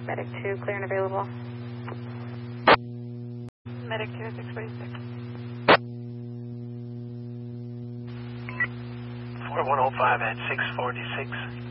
Medic 2, clear and available. Medic 2 at 646. 4105 at 646.